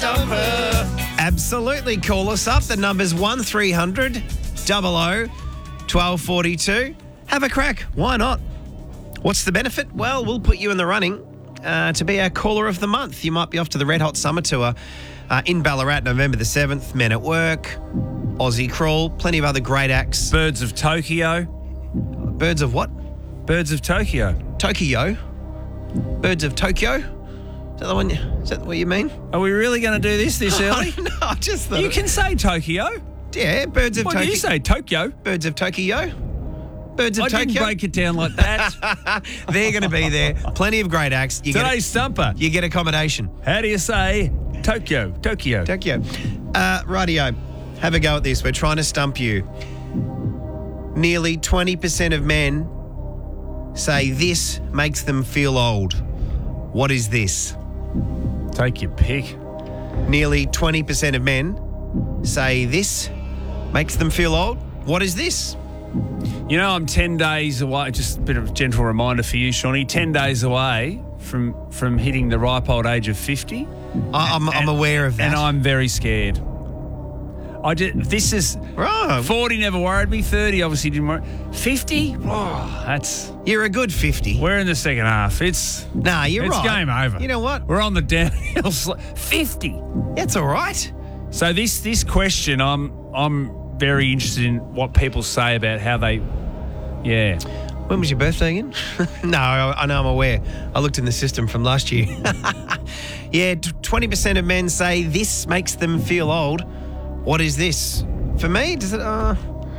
Stumper. Absolutely. Call us up. The number's 1300 00 1242. Have a crack. Why not? What's the benefit? Well, we'll put you in the running to be our caller of the month. You might be off to the Red Hot Summer Tour in Ballarat, November the 7th. Men at Work, Aussie Crawl, plenty of other great acts. Birds of Tokyo. Birds of what? Birds of Tokyo. Tokyo? Birds of Tokyo? Is that the one? Is that what you mean? Are we really going to do this early? No, I just thought. You can say Tokyo. Yeah, Birds of What Tokyo. do you say, Tokyo? Birds of Tokyo. Birds of I Tokyo. didn't break it down like that. They're going to be there. Plenty of great acts. Today's Stumper. You get accommodation. How do you say Tokyo? Tokyo. Rightio. Have a go at this. We're trying to stump you. Nearly 20% of men say this makes them feel old. What is this? Take your pick. Nearly 20% of men say this makes them feel old. What is this? You know, I'm 10 days away. Just a bit of a gentle reminder for you, Shawnee. 10 days away from hitting the ripe old age of 50. I'm aware of that. And I'm very scared. This is... Right. 40 never worried me. 30 obviously didn't worry. 50? Oh, that's... You're a good 50. We're in the second half. You're right. It's game over. You know what? We're on the downhill. 50. That's all right. So this question, I'm very interested in what people say about how they... Yeah. When was your birthday again? No, I know, I'm aware. I looked in the system from last year. Yeah, 20% of men say this makes them feel old. What is this? For me, does it... No.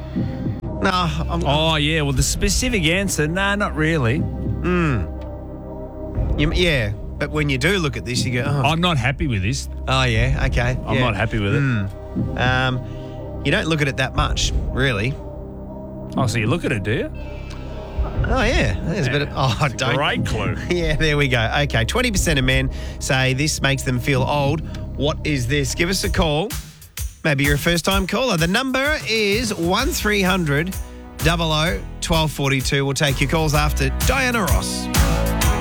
Oh, yeah. Well, the specific answer, not really. Yeah, but when you do look at this, you go, oh. I'm not happy with this. Oh, yeah, okay. I'm not happy with it. You don't look at it that much, really. Oh, so you look at it, do you? Oh, yeah. There's a bit of... Oh, I don't... Great clue. Yeah, there we go. Okay, 20% of men say this makes them feel old. What is this? Give us a call. Maybe you're a first-time caller. The number is 1300 00 1242. We'll take your calls after Diana Ross.